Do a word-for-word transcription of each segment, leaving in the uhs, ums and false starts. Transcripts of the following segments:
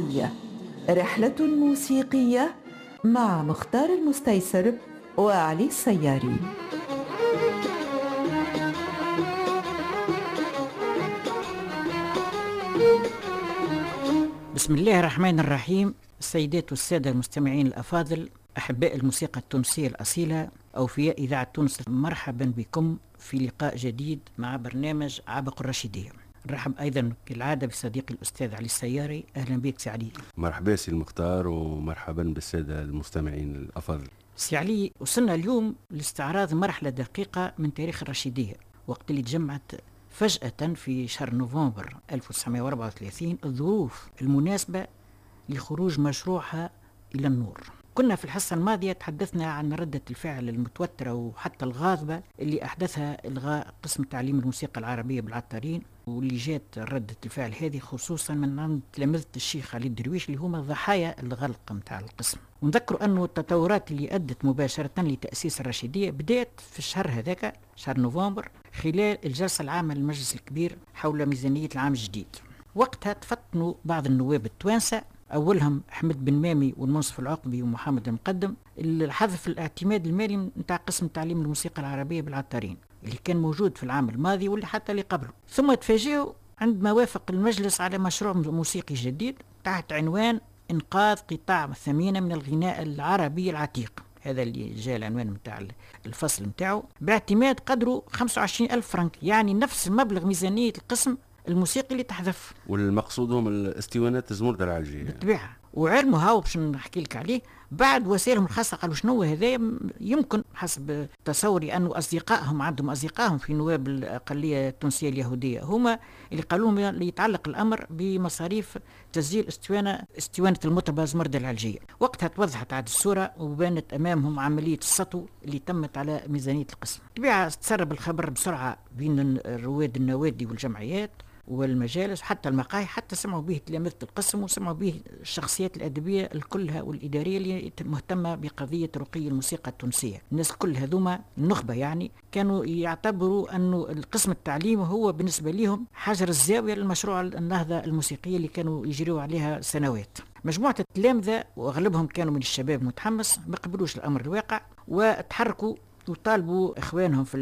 السيارية، رحلة موسيقية مع مختار المستيسر وعلي السياري. بسم الله الرحمن الرحيم. السيدات والسادة المستمعين الأفاضل، أحباء الموسيقى التونسية الأصيلة، أوفياء إذاعة تونس، مرحبا بكم في لقاء جديد مع برنامج عابق الرشيدية. نرحب أيضا كالعادة بصديقي الأستاذ علي السياري. أهلا بك سي علي. مرحبا سي المختار، ومرحبا بالسادة المستمعين الأفاضل. سي علي، وصلنا اليوم لاستعراض مرحلة دقيقة من تاريخ الرشيدية، وقت اللي تجمعت فجأة في شهر نوفمبر ألف وتسعمائة وأربعة وثلاثين الظروف المناسبة لخروج مشروعها إلى النور. كنا في الحصة الماضية تحدثنا عن ردة الفعل المتوترة وحتى الغاضبة اللي أحدثها إلغاء قسم تعليم الموسيقى العربية بالعطارين، واللي جات ردة الفعل هذه خصوصا من عند تلامذة الشيخ علي الدرويش اللي هما ضحايا الغلق متاع القسم. ونذكروا أنه التطورات اللي أدت مباشرة لتأسيس الرشيدية بدأت في الشهر هذاك، شهر نوفمبر، خلال الجلسة العامة للمجلس الكبير حول ميزانية العام الجديد. وقتها تفطنوا بعض النواب التوانسة، أولهم أحمد بن مامي والمنصف العقبي ومحمد المقدم، الحذف الاعتماد المالي نتاع قسم تعليم الموسيقى العربية بالعطارين اللي كان موجود في العام الماضي واللي حتى اللي قبله. ثم تفاجئوا عندما وافق المجلس على مشروع موسيقي جديد تحت عنوان إنقاذ قطاع ثمينة من الغناء العربي العتيق. هذا اللي جاء العنوان متاع الفصل متاعه، باعتماد قدره خمسة وعشرين ألف فرنك، يعني نفس مبلغ ميزانية القسم الموسيقي اللي تحذف. والمقصود هم الاستوانات الزمردة العالجية بالطبيعة. وعلموا هاو باش نحكي لك عليه بعد وسائلهم الخاصة. قالوا شنو هذا؟ يمكن حسب تصوري أنه أصدقائهم عندهم أصدقائهم في نواب الأقلية التونسية اليهودية هما اللي قالوا اللي يتعلق الأمر بمصاريف تسجيل استوانة استوانة المطربة زمردة العالجية. وقتها توضحت عاد الصورة وبانت أمامهم عملية السطو اللي تمت على ميزانية القسم. بالطبيعة تسرب الخبر بسرعة بين رواد النوادي والجمعيات والمجالس حتى المقاهي، حتى سمعوا به تلامذة القسم وسمعوا به الشخصيات الأدبية الكلها والإدارية اللي مهتمة بقضية رقي الموسيقى التونسية. الناس كل هذوما النخبة يعني كانوا يعتبروا أنه القسم التعليمي هو بالنسبة لهم حجر الزاوية للمشروع النهضة الموسيقية اللي كانوا يجريوا عليها سنوات. مجموعة التلامذة وأغلبهم كانوا من الشباب متحمس، ما قبلوش الأمر الواقع وتحركوا وطالبوا إخوانهم في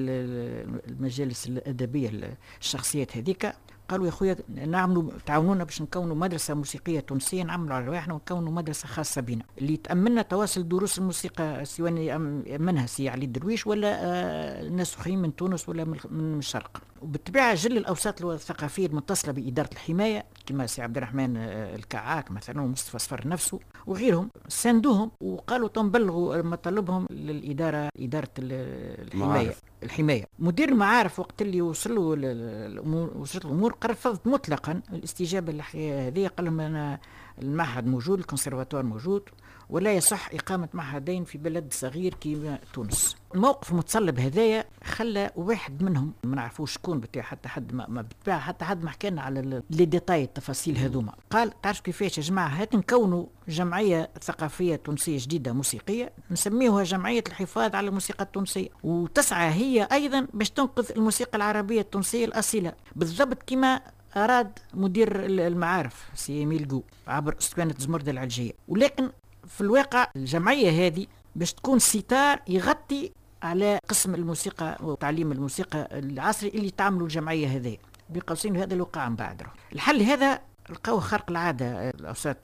المجالس الأدبية الشخصيات هذيك. قالوا يا خويا نعملوا تعاونونا باش نكونوا مدرسة موسيقية تونسية، نعملوا على رواحنا ونكونوا مدرسة خاصة بنا اللي تأمننا تواصل دروس الموسيقى، سواء يأمنها سي علي الدرويش ولا آه ناس أخرين من تونس ولا من الشرق. وبالطبيعة جل الأوساط الثقافية المتصلة بإدارة الحماية كما سي عبد الرحمن آه الكعاك مثلا ومصطفى صفر نفسه وغيرهم ساندوهم وقالوا تنبلغوا مطالبهم للإدارة، إدارة الحماية معارف. الحماية. مدير المعارف وقت اللي وصلوا الأمور وصلت الأمور رفض مطلقا الاستجابة للحكاية هذه. قال لهم أنا المعهد موجود، الكونسرفاتوار موجود، ولا يصح إقامة معهدين في بلد صغير كيما تونس. الموقف المتصلب هذايا خلى واحد منهم ما نعرفوش شكون بتاع حتى حد ما, ما بتاع حتى حد ما حكينا على لي ديتاي التفاصيل هذوما. قال تعرف كيفاش يا جماعة، هات نكونوا جمعية ثقافية تونسية جديدة موسيقية نسميوها جمعية الحفاظ على الموسيقى التونسية، وتسعى هي أيضا باش تنقذ الموسيقى العربية التونسية الأصيلة بالضبط كما أراد مدير المعارف سي ميلجو عبر اسطوانة زمردة العالجية. ولكن في الواقع الجمعية هذه باش تكون ستار يغطي على قسم الموسيقى وتعليم الموسيقى العصري اللي تعملوا الجمعية هذه بقوسين. هذا الوقع بعد الحل هذا لقاوه خارق العادة الأوساط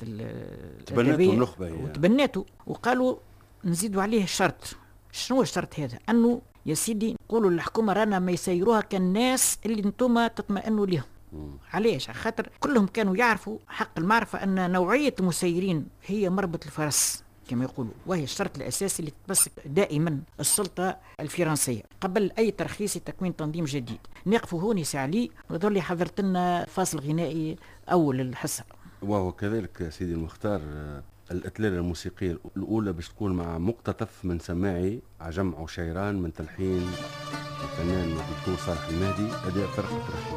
الأدبية وتبناتوا وقالوا نزيدوا عليه شرط. شنو الشرط هذا؟ أنه يا سيدي نقولوا للحكومة رانا ما يسيروها كالناس اللي انتم تطمئنوا لهم. علاش؟ خاطر كلهم كانوا يعرفوا حق المعرفة أن نوعية المسيرين هي مربط الفرس كما يقولوا، وهي الشرط الأساسي اللي تتمسك دائما السلطة الفرنسية قبل أي ترخيص تكوين تنظيم جديد. نقفوا هوني سعلي وذولي حضرت لنا فاصل غنائي أول الحصة. وهو كذلك سيدي المختار الأتلالة الموسيقية الأولى باش تكون مع مقتطف من سماعي عجم عشيران من تلحين الفنان الدكتور صالح المهدي، أداء فرقة رحيم.